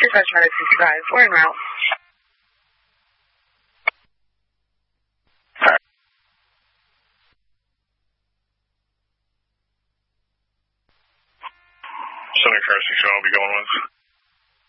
Dispatch Charlie 65. We're en route. Southern Car 6, I'll be going once.